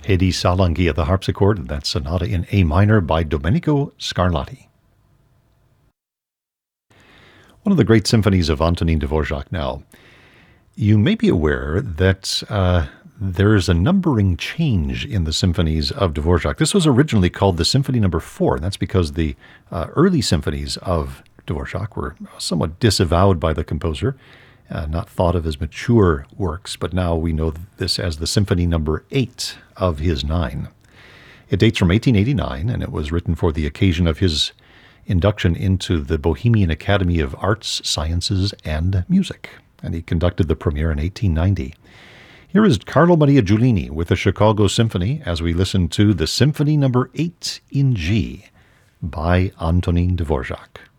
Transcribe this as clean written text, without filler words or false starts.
Hedi Salangi at the harpsichord, and that's Sonata in A minor by Domenico Scarlatti. One of the great symphonies of Antonin Dvorak now. You may be aware that there's a numbering change in the symphonies of Dvorak. This was originally called the Symphony No. 4, and that's because the early symphonies of Dvorak were somewhat disavowed by the composer, not thought of as mature works, but now we know this as the Symphony No. 8 of his 9. It dates from 1889, and it was written for the occasion of his induction into the Bohemian Academy of Arts, Sciences, and Music, and he conducted the premiere in 1890. Here is Carlo Maria Giulini with the Chicago Symphony as we listen to the Symphony No. 8 in G by Antonin Dvorak.